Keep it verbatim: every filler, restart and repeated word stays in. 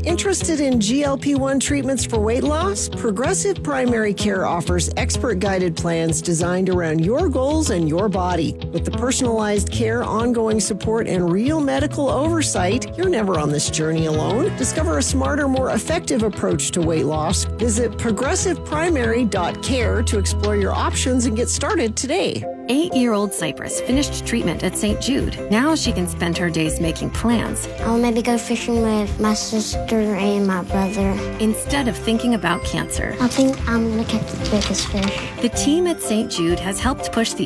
Interested in G L P one treatments for weight loss? Progressive Primary Care offers expert-guided plans designed around your goals and your body. With the personalized care, ongoing support, and real medical oversight, you're never on this journey alone. Discover a smarter, more effective approach to weight loss. Visit progressive primary dot care to explore your options and get started today. Eight-year-old Cypress finished treatment at Saint Jude. Now she can spend her days making plans I'll maybe go fishing with my sister and my brother. instead of thinking about cancer. I think I'm gonna catch the biggest fish. The team at Saint Jude has helped push the